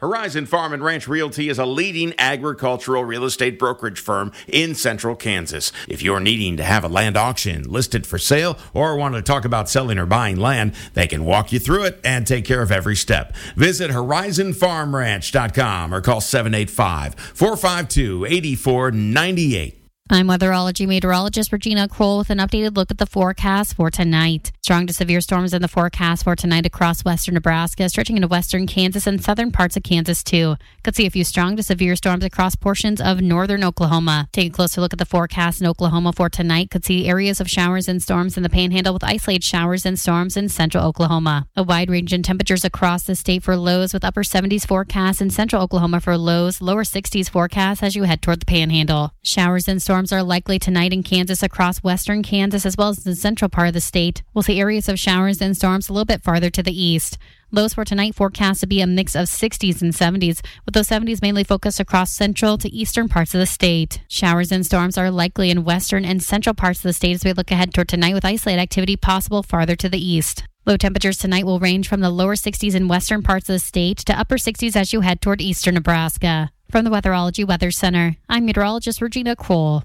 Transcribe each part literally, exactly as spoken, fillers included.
Horizon Farm and Ranch Realty is a leading agricultural real estate brokerage firm in central Kansas. If you're needing to have a land auction listed for sale or want to talk about selling or buying land, they can walk you through it and take care of every step. Visit horizon farm ranch dot com or call seven eight five, four five two, eight four nine eight. I'm weatherology meteorologist Regina Kroll with an updated look at the forecast for tonight. Strong to severe storms in the forecast for tonight across western Nebraska, stretching into western Kansas and southern parts of Kansas, too. Could see a few strong to severe storms across portions of northern Oklahoma. Take a closer look at the forecast in Oklahoma for tonight. Could see areas of showers and storms in the Panhandle with isolated showers and storms in central Oklahoma. A wide range in temperatures across the state for lows with upper seventies forecast in central Oklahoma for lows, lower sixties forecast as you head toward the Panhandle. Showers and storms are likely tonight in Kansas across western Kansas as well as the central part of the state. We'll see areas of showers and storms a little bit farther to the east. Lows for tonight forecast to be a mix of sixties and seventies, with those seventies mainly focused across central to eastern parts of the state. Showers and storms are likely in western and central parts of the state as we look ahead toward tonight with isolated activity possible farther to the east. Low temperatures tonight will range from the lower sixties in western parts of the state to upper sixties as you head toward eastern Nebraska. From the Weatherology Weather Center, I'm meteorologist Regina Kroll.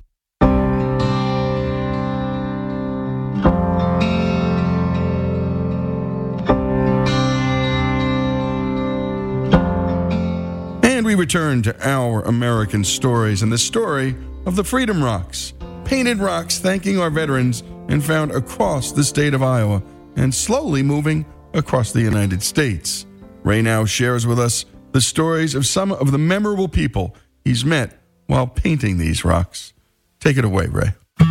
And we return to our American stories and the story of the Freedom Rocks. Painted rocks thanking our veterans and found across the state of Iowa and slowly moving across the United States. Ray now shares with us the stories of some of the memorable people he's met while painting these rocks. Take it away, Ray.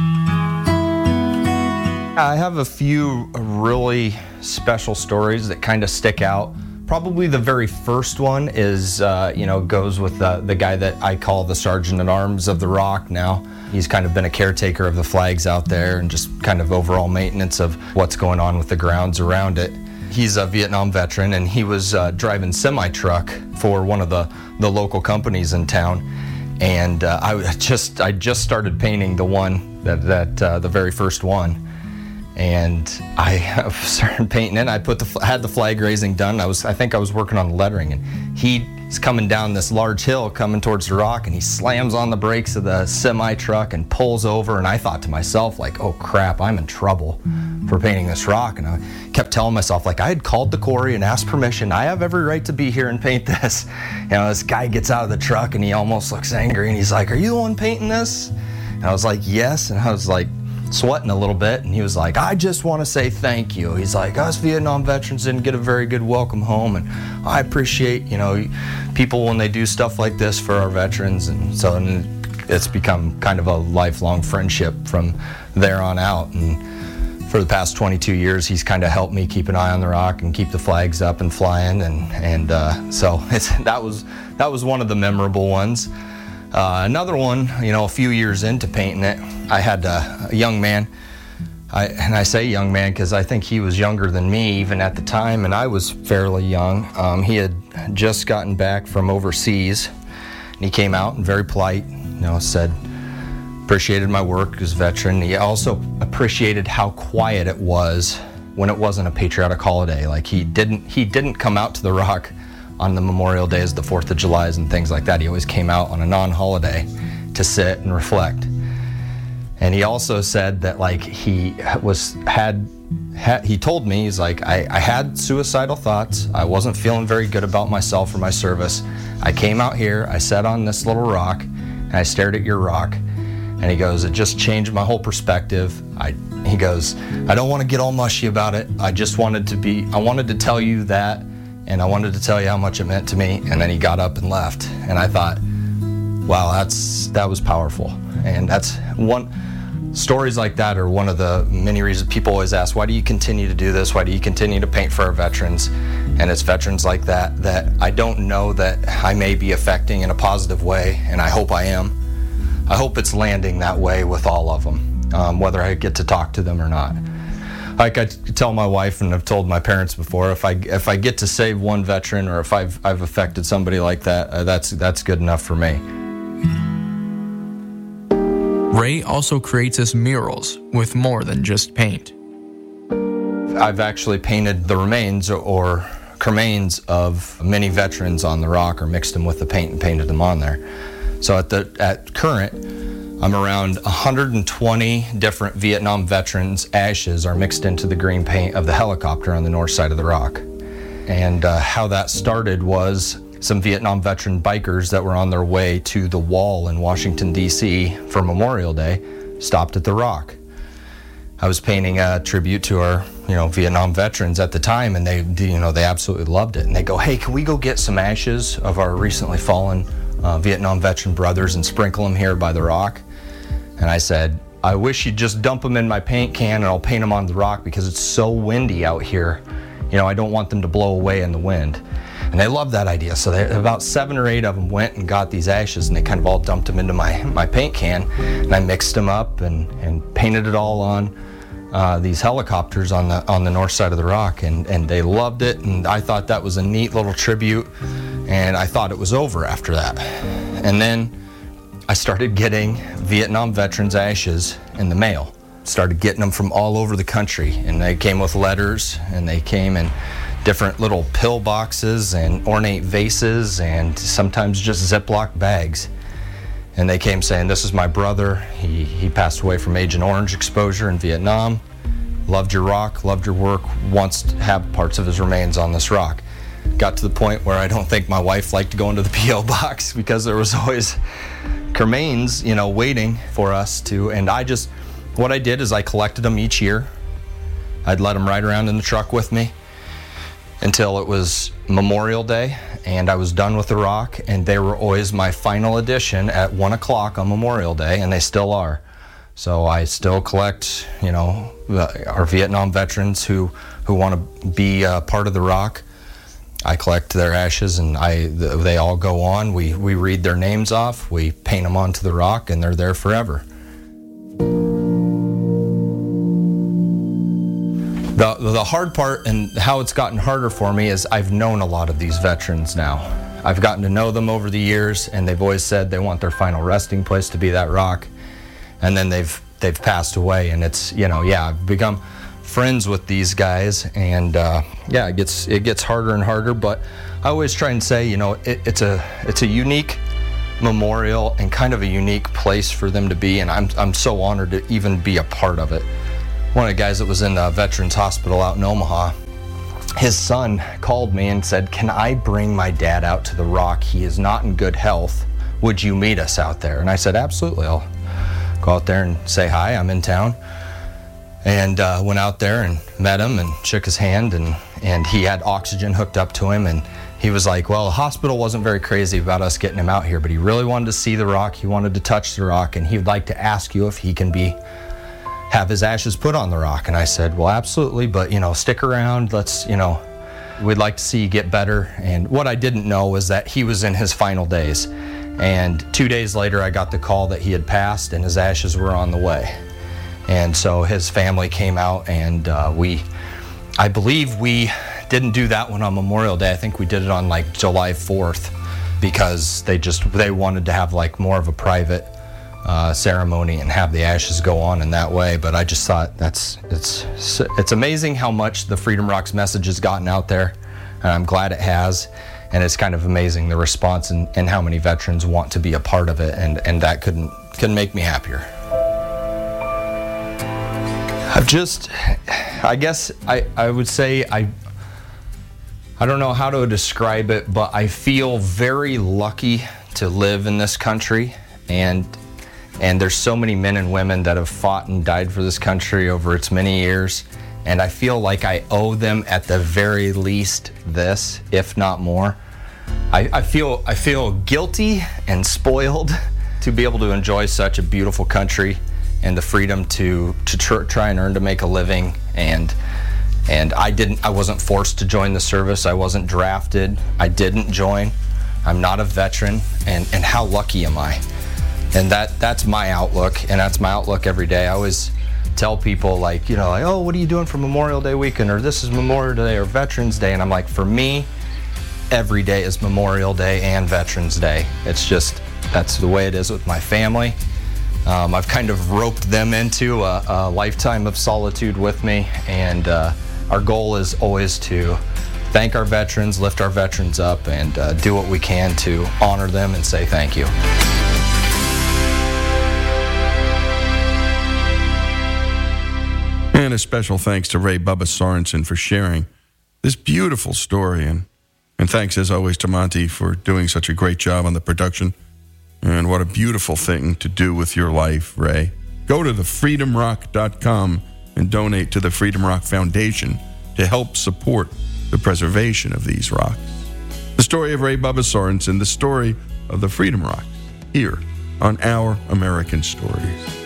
I have a few really special stories that kind of stick out. Probably the very first one is, uh, you know, goes with the, the guy that I call the Sergeant at Arms of the Rock now. He's kind of been a caretaker of the flags out there and just kind of overall maintenance of what's going on with the grounds around it. He's a Vietnam veteran, and he was uh, driving semi-truck for one of the, the local companies in town. And uh, I just I just started painting the one, that, that uh, the very first one. And I started painting it. I put the had the flag raising done. I was I think I was working on the lettering, and he's coming down this large hill, coming towards the rock, and he slams on the brakes of the semi truck and pulls over. And I thought to myself, like, oh crap, I'm in trouble for painting this rock. And I kept telling myself, like, I had called the quarry and asked permission. I have every right to be here and paint this. You know, this guy gets out of the truck and he almost looks angry, and he's like, are you the one painting this? And I was like, yes. And I was like, sweating a little bit, and he was like, I just want to say thank you. He's like, us Vietnam veterans didn't get a very good welcome home, and I appreciate, you know, people when they do stuff like this for our veterans. And so and it's become kind of a lifelong friendship from there on out. And for the past twenty-two years, he's kind of helped me keep an eye on the rock and keep the flags up and flying, and and uh, so it's, that was that was one of the memorable ones. Uh, another one, you know, a few years into painting it, I had a, a young man, I, and I say young man because I think he was younger than me even at the time, and I was fairly young. Um, he had just gotten back from overseas, and he came out and very polite, you know, said, appreciated my work as a veteran. He also appreciated how quiet it was when it wasn't a patriotic holiday. Like he didn't, he didn't come out to the rock on the Memorial Days, the fourth of July's and things like that. He always came out on a non-holiday to sit and reflect. And he also said that like he was had, had he told me, he's like, I, I had suicidal thoughts. I wasn't feeling very good about myself or my service. I came out here, I sat on this little rock, and I stared at your rock. And he goes, it just changed my whole perspective. I, he goes, I don't want to get all mushy about it. I just wanted to be, I wanted to tell you that, and I wanted to tell you how much it meant to me. And then he got up and left. And I thought, wow, that's that was powerful. And that's one, stories like that are one of the many reasons people always ask, why do you continue to do this? Why do you continue to paint for our veterans? And it's veterans like that that I don't know that I may be affecting in a positive way, and I hope I am. I hope it's landing that way with all of them, um, whether I get to talk to them or not. Like I tell my wife, and I've told my parents before, if I if I get to save one veteran, or if I've I've affected somebody like that, uh, that's that's good enough for me. Ray also creates his murals with more than just paint. I've actually painted the remains or cremains of many veterans on the rock, or mixed them with the paint and painted them on there. So at the at current, I'm around one hundred twenty different Vietnam veterans' ashes are mixed into the green paint of the helicopter on the north side of the rock. And uh, how that started was some Vietnam veteran bikers that were on their way to the wall in Washington, D C for Memorial Day stopped at the rock. I was painting a tribute to our, you know, Vietnam veterans at the time, and they, you know, they absolutely loved it. And they go, "Hey, can we go get some ashes of our recently fallen uh, Vietnam veteran brothers and sprinkle them here by the rock?" And I said, "I wish you'd just dump them in my paint can and I'll paint them on the rock because it's so windy out here. You know, I don't want them to blow away in the wind." And they loved that idea. So they, about seven or eight of them went and got these ashes, and they kind of all dumped them into my, my paint can. And I mixed them up and, and painted it all on uh, these helicopters on the on the north side of the rock. And, and they loved it, and I thought that was a neat little tribute. And I thought it was over after that. And then I started getting Vietnam veterans' ashes in the mail. Started getting them from all over the country, and they came with letters, and they came in different little pill boxes and ornate vases and sometimes just Ziploc bags. And they came saying, "This is my brother. He, he passed away from Agent Orange exposure in Vietnam. Loved your rock, loved your work, wants to have parts of his remains on this rock." Got to the point where I don't think my wife liked to go into the P O box because there was always cremains, you know, waiting for us to, and I just, what I did is I collected them each year. I'd let them ride around in the truck with me until it was Memorial Day, and I was done with the rock, and they were always my final edition at one o'clock on Memorial Day, and they still are. So I still collect, you know, our Vietnam veterans who, who want to be a part of the rock. I collect their ashes, and I they all go on. We, we read their names off, we paint them onto the rock, and they're there forever. The, the hard part and how it's gotten harder for me is I've known a lot of these veterans now. I've gotten to know them over the years, and they've always said they want their final resting place to be that rock. And then they've they've passed away, and it's, you know, yeah, I've become friends with these guys, and uh, yeah, it gets it gets harder and harder. But I always try and say, you know, it, it's a it's a unique memorial and kind of a unique place for them to be, and I'm I'm so honored to even be a part of it. One of the guys that was in the Veterans Hospital out in Omaha, his son called me and said, "Can I bring my dad out to the rock? He is not in good health. Would you meet us out there?" And I said, "Absolutely. I'll go out there and say hi. I'm in town." And uh, went out there and met him and shook his hand, and, and he had oxygen hooked up to him, and he was like, "Well, the hospital wasn't very crazy about us getting him out here, but he really wanted to see the rock. He wanted to touch the rock, and he'd like to ask you if he can be have his ashes put on the rock." And I said, "Well, absolutely, but, you know, stick around. Let's, you know, we'd like to see you get better." And what I didn't know was that he was in his final days. And two days later, I got the call that he had passed and his ashes were on the way. And so his family came out, and uh, we, I believe we didn't do that one on Memorial Day. I think we did it on like July fourth, because they just, they wanted to have like more of a private Uh, ceremony and have the ashes go on in that way. But I just thought that's it's it's amazing how much the Freedom Rocks message has gotten out there, and I'm glad it has. And it's kind of amazing the response, and, and how many veterans want to be a part of it, and and that couldn't couldn't make me happier. I've just, I guess I I would say I I don't know how to describe it, but I feel very lucky to live in this country, and And there's so many men and women that have fought and died for this country over its many years. And I feel like I owe them at the very least this, if not more. I, I feel I feel guilty and spoiled to be able to enjoy such a beautiful country and the freedom to, to tr try and earn to make a living. And and I didn't I wasn't forced to join the service. I wasn't drafted. I didn't join. I'm not a veteran, and, and how lucky am I? And that that's my outlook, and that's my outlook every day. I always tell people, like, you know, like, "Oh, what are you doing for Memorial Day weekend?" Or "This is Memorial Day or Veterans Day." And I'm like, for me, every day is Memorial Day and Veterans Day. It's just, that's the way it is with my family. Um, I've kind of roped them into a, a lifetime of solitude with me, and uh, our goal is always to thank our veterans, lift our veterans up, and uh, do what we can to honor them and say thank you. And a special thanks to Ray Bubba Sorensen for sharing this beautiful story. And, and thanks, as always, to Monty for doing such a great job on the production. And what a beautiful thing to do with your life, Ray. Go to the freedom rock dot com and donate to the Freedom Rock Foundation to help support the preservation of these rocks. The story of Ray Bubba Sorensen, the story of the Freedom Rocks, here on Our American Stories.